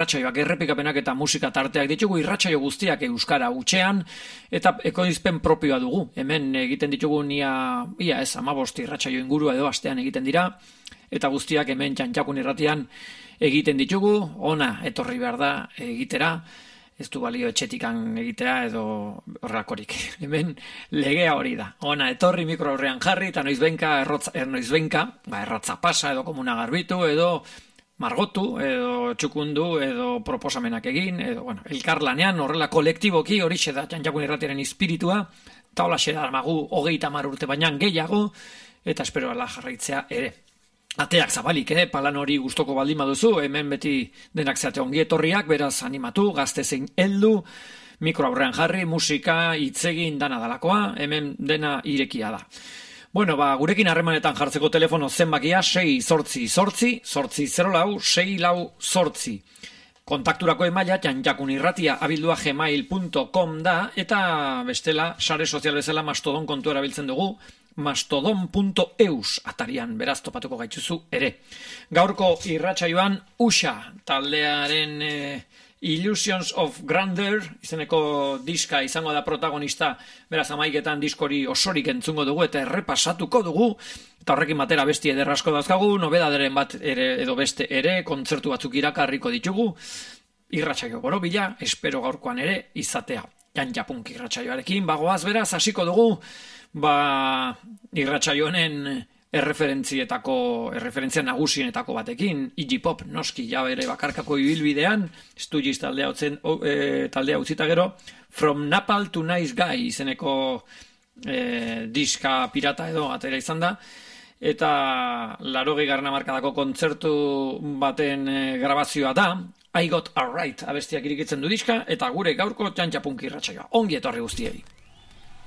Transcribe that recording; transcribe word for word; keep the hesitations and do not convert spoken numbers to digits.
irratsaioak, errepikapenak eta musika tarteak ditugu, irratsaio guztiak euskara hutsean, eta ekoizpen propioa dugu. Hemen egiten ditugu nia, ia ez, amabost irratsaio ingurua edo astean egiten dira, eta guztiak hemen Txantxakun irratian egiten ditugu, ona etorri behar da egitera, ez du balio etxetikan egitea edo horrakorik. Hemen legea hori da. Ona etorri mikro horrean jarri, eta noizbenka, errotza, er noizbenka, ba, erratza pasa edo komuna garbitu, edo margotu, edo txukundu, edo proposamenak egin, edo, bueno, elkarlanean, horrela kolektiboki, horixe da Txantxakun irratiaren espiritua, eta hola xera magu hogeita hamar urte baina gehiago, eta espero ala jarraitzea ere. Ateak zabalik, eh? Palan hori gustoko baldin baduzu, hemen beti denak zeate ongi etorriak, beraz animatu, gazte zein heldu, mikro aurrean jarri, musika, hitzegin dana dalakoa, hemen dena irekia da. Bueno, ba, gurekin harremanetan jartzeko telefono zenbakia, sei zortzi zortzi, zortzi zero lau, sei lau zortzi. Kontakturako emaila, Txantxakun irratia abildua gmail punto com da, eta bestela, sare sozial bezala Mastodon kontu erabiltzen dugu, mastodon punto eus atarian, beraz topatuko gaituzu ere. Gaurko irratsaioan Uxa taldearen eh, Illusions of Grandeur izeneko diska izango da protagonista, beraz amaiketan diskori osorik entzungo dugu eta errepasatuko dugu, eta horrekin batera besti eder asko dauzkagu, nobedaderen bat ere, edo beste ere, kontzertu batzuk irakarriko ditugu, irratsaio borobila, espero gaurkoan ere izatea. Txantxapunk irratsaioarekin, bagoaz beraz, hasiko dugu, ba, irratsaio honen erreferentzietako, erreferentzia nagusienetako batekin, Iggy Pop, noski, ja bere bakarkako ibilbidean, Stooges taldea utzen, e, taldea utzita gero, From Napalm to Nice Guy izeneko e, diska pirata edo atera izan da, eta laurogei garren hamarkadako kontzertu baten e, grabazioa da, I Got Alright abestiak irikitzen du diska, eta gure gaurko Txantxapunk irratsaioa. Ongi etorri guztiei.